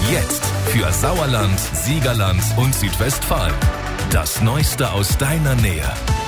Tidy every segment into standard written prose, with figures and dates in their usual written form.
Jetzt für Sauerland, Siegerland und Südwestfalen. Das Neueste aus deiner Nähe.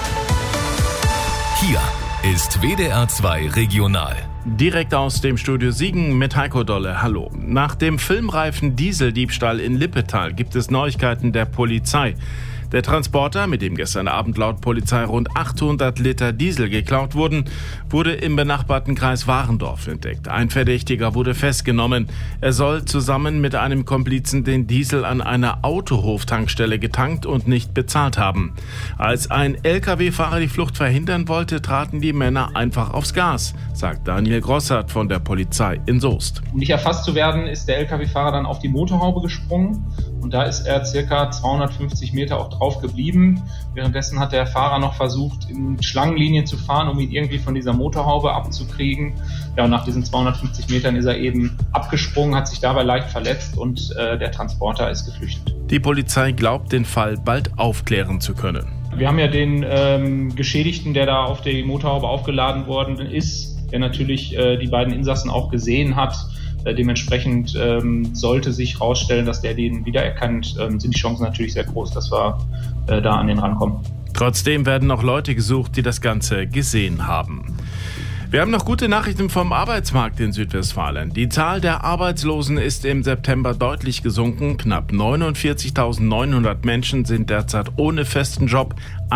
Hier ist WDR 2 Regional. Direkt aus dem Studio Siegen mit Heiko Dolle. Hallo. Nach dem filmreifen Dieseldiebstahl in Lippetal gibt es Neuigkeiten der Polizei. Der Transporter, mit dem gestern Abend laut Polizei rund 800 Liter Diesel geklaut wurden, wurde im benachbarten Kreis Warendorf entdeckt. Ein Verdächtiger wurde festgenommen. Er soll zusammen mit einem Komplizen den Diesel an einer Autohoftankstelle getankt und nicht bezahlt haben. Als ein Lkw-Fahrer die Flucht verhindern wollte, traten die Männer einfach aufs Gas, sagt Daniel Grossart von der Polizei in Soest. Um nicht erfasst zu werden, ist der Lkw-Fahrer dann auf die Motorhaube gesprungen und da ist er circa 250 Meter auch drauf geblieben. Währenddessen hat der Fahrer noch versucht, in Schlangenlinien zu fahren, um ihn irgendwie von dieser Motorhaube abzukriegen. Ja, und nach diesen 250 Metern ist er eben abgesprungen, hat sich dabei leicht verletzt und der Transporter ist geflüchtet. Die Polizei glaubt, den Fall bald aufklären zu können. Wir haben ja den Geschädigten, der da auf die Motorhaube aufgeladen worden ist, der natürlich die beiden Insassen auch gesehen hat. Dementsprechend sollte sich herausstellen, dass der den wiedererkannt, sind die Chancen natürlich sehr groß, dass wir da an den rankommen. Trotzdem werden noch Leute gesucht, die das Ganze gesehen haben. Wir haben noch gute Nachrichten vom Arbeitsmarkt in Südwestfalen. Die Zahl der Arbeitslosen ist im September deutlich gesunken. Knapp 49.900 Menschen sind derzeit ohne festen Job,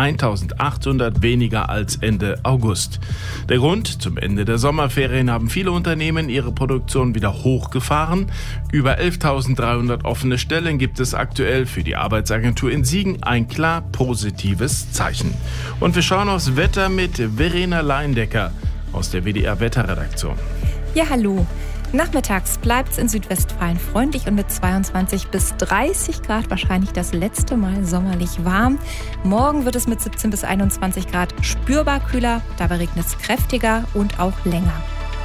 1.800 weniger als Ende August. Der Grund: zum Ende der Sommerferien haben viele Unternehmen ihre Produktion wieder hochgefahren. Über 11.300 offene Stellen gibt es aktuell für die Arbeitsagentur in Siegen, ein klar positives Zeichen. Und wir schauen aufs Wetter mit Verena Leindecker aus der WDR-Wetterredaktion. Ja, hallo. Nachmittags bleibt es in Südwestfalen freundlich und mit 22 bis 30 Grad wahrscheinlich das letzte Mal sommerlich warm. Morgen wird es mit 17 bis 21 Grad spürbar kühler, dabei regnet es kräftiger und auch länger.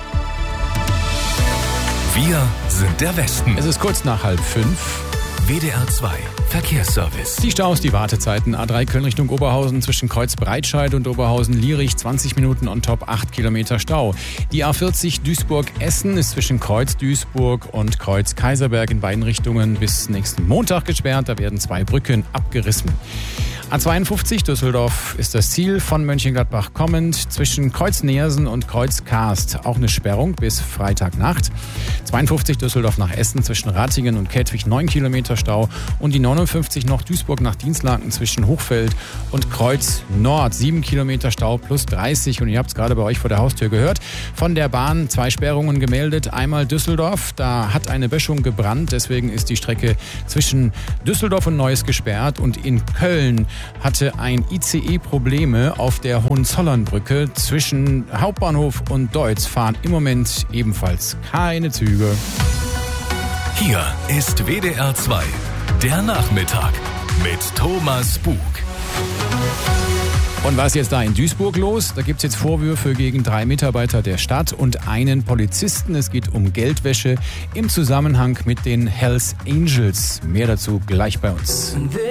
Wir sind der Westen. Es ist kurz nach 4:30. WDR 2 Verkehrsservice. Die Staus, die Wartezeiten. A3 Köln Richtung Oberhausen zwischen Kreuz Breitscheid und Oberhausen-Lierich 20 Minuten on top, 8 Kilometer Stau. Die A40 Duisburg-Essen ist zwischen Kreuz Duisburg und Kreuz Kaiserberg in beiden Richtungen bis nächsten Montag gesperrt. Da werden 2 Brücken abgerissen. A52 Düsseldorf ist das Ziel von Mönchengladbach kommend. Zwischen Kreuz Neersen und Kreuz Karst auch eine Sperrung bis Freitagnacht. 52 Düsseldorf nach Essen zwischen Ratingen und Kettwig 9 Kilometer Stau. Und die 59 noch Duisburg nach Dinslaken zwischen Hochfeld und Kreuz Nord. 7 Kilometer Stau plus 30. Und ihr habt es gerade bei euch vor der Haustür gehört. Von der Bahn 2 Sperrungen gemeldet. Einmal Düsseldorf, da hat eine Böschung gebrannt. Deswegen ist die Strecke zwischen Düsseldorf und Neuss gesperrt. Und in Köln hatte ein ICE Probleme auf der Hohenzollernbrücke. Zwischen Hauptbahnhof und Deutz fahren im Moment ebenfalls keine Züge. Hier ist WDR 2, der Nachmittag mit Thomas Bug. Und was ist jetzt da in Duisburg los? Da gibt es jetzt Vorwürfe gegen 3 Mitarbeiter der Stadt und einen Polizisten. Es geht um Geldwäsche im Zusammenhang mit den Hells Angels. Mehr dazu gleich bei uns.